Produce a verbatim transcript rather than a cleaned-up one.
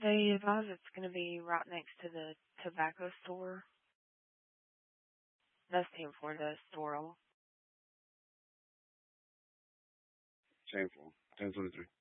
They advise it's going to be right next to the tobacco store. That's ten for the store. Shameful. ten twenty-three.